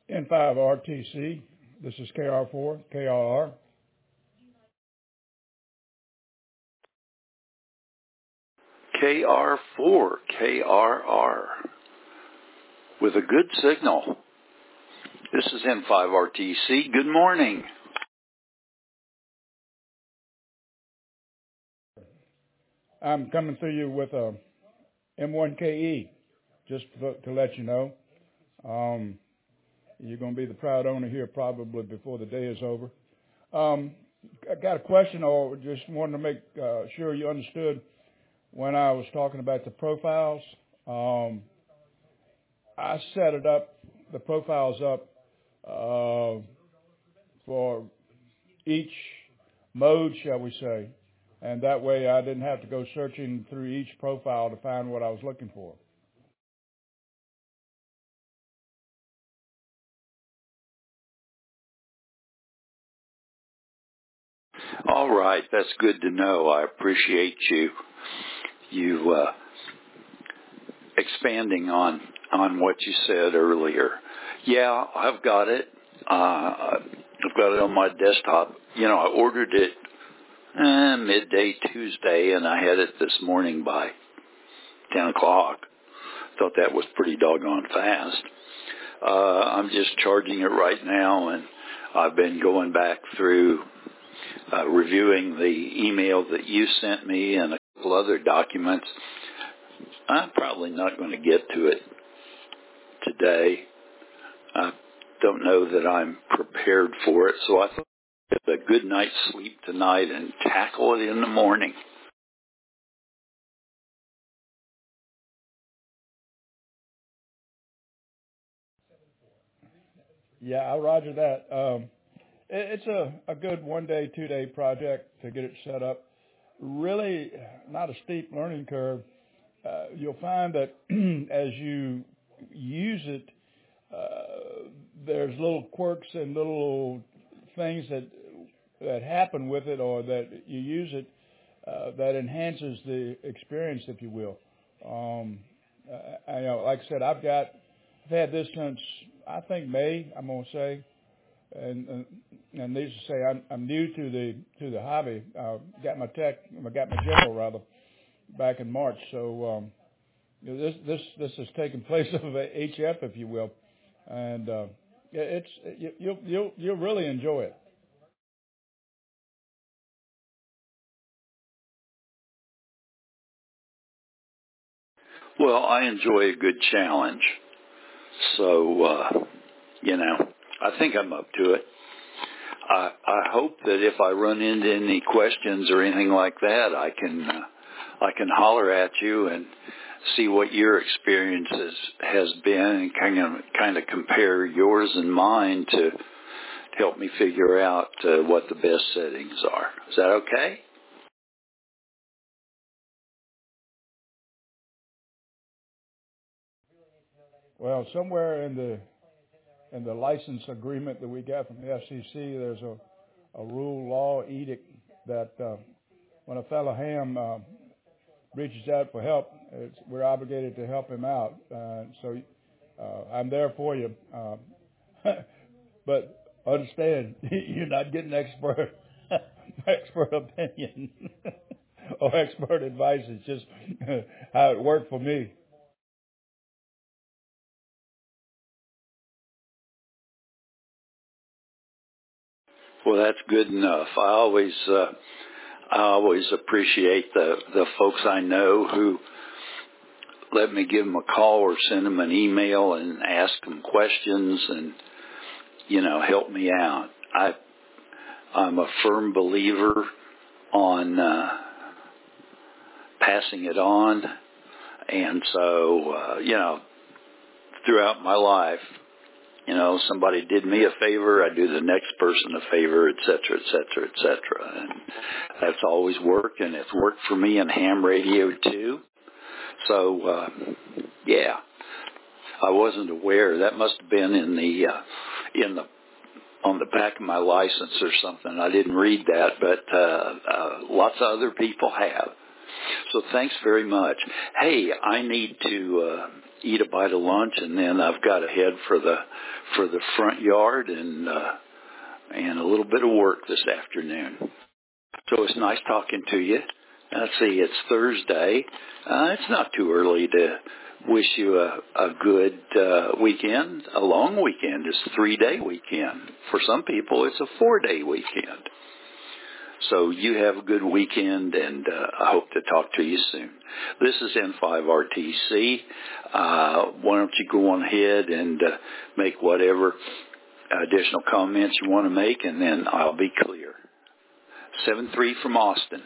N5RTC. This is KR4, KRR. KR4, KRR. With a good signal. This is N5RTC. Good morning. I'm coming through you with a M1KE, just to let you know. You're going to be the proud owner here probably before the day is over. I got a question, or just wanted to make sure you understood when I was talking about the profiles. I set it up, the profiles up for each mode, shall we say, and that way I didn't have to go searching through each profile to find what I was looking for. All right, that's good to know. I appreciate you expanding on what you said earlier. Yeah, I've got it. I've got it on my desktop. You know, I ordered it midday Tuesday, and I had it this morning by 10 o'clock. Thought that was pretty doggone fast. I'm just charging it right now, and I've been going back through reviewing the email that you sent me and a couple other documents. I'm probably not going to get to it today. I don't know that I'm prepared for it, so I thought I'd get a good night's sleep tonight and tackle it in the morning. Yeah, I'll roger that. It's a good 1 day, 2 day project to get it set up. Really not a steep learning curve. You'll find that as you use it, there's little quirks and little things that happen with it, or that you use it, that enhances the experience, if you will. Like I said, I've had this since I think May, I'm gonna say, and needless to say, I'm new to the hobby. Got my general rather back in March, so this has taken place of HF, if you will, and you'll really enjoy it. Well, I enjoy a good challenge, so I think I'm up to it. I hope that if I run into any questions or anything like that, I can holler at you and see what your experience has been, and kind of compare yours and mine to help me figure out what the best settings are. Is that okay? Well, somewhere in the license agreement that we got from the FCC, there's a rule, law, edict that when a fellow ham reaches out for help, we're obligated to help him out. So I'm there for you. But understand, you're not getting expert opinion or expert advice. It's just how it worked for me. Well, that's good enough. I always appreciate the folks I know who let me give them a call or send them an email and ask them questions and, help me out. I'm a firm believer on passing it on. And so, throughout my life, somebody did me a favor, I do the next person a favor, et cetera, et cetera, et cetera. And that's always worked, and it's worked for me in ham radio too. So, yeah, I wasn't aware. That must have been on the back of my license or something. I didn't read that, but lots of other people have. So thanks very much. Hey, I need to eat a bite of lunch, and then I've got to head for the front yard and a little bit of work this afternoon. So it's nice talking to you. Let's see, it's Thursday. It's not too early to wish you a good weekend. A long weekend. It's a 3-day weekend. For some people, it's a 4-day weekend. So you have a good weekend, and I hope to talk to you soon. This is N5RTC. Why don't you go on ahead and make whatever additional comments you want to make, and then I'll be clear. 7-3 from Austin.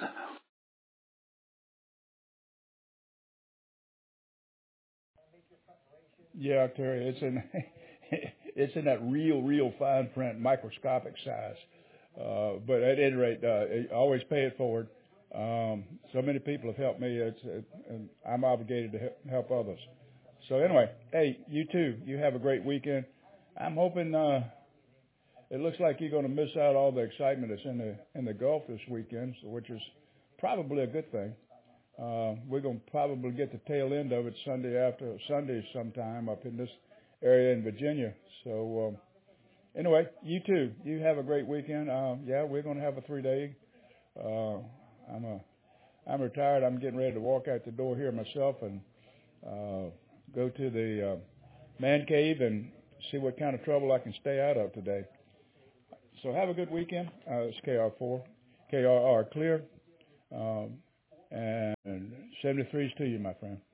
Yeah, Terry, it's in that real fine print, microscopic size. But at any rate, always pay it forward. So many people have helped me, and I'm obligated to help others. So anyway, hey, you too. You have a great weekend. I'm hoping it looks like you're going to miss out all the excitement that's in the Gulf this weekend, which is probably a good thing. We're going to probably get the tail end of it Sunday sometime up in this area in Virginia. So anyway, you too. You have a great weekend. Yeah, we're going to have a 3-day. I'm retired. I'm getting ready to walk out the door here myself and go to the man cave and see what kind of trouble I can stay out of today. So have a good weekend. It's KR4, KRR clear. And 73's to you, my friend.